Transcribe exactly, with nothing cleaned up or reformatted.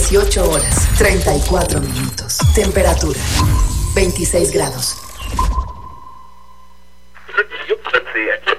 dieciocho horas, treinta y cuatro minutos. Temperatura, veintiséis grados.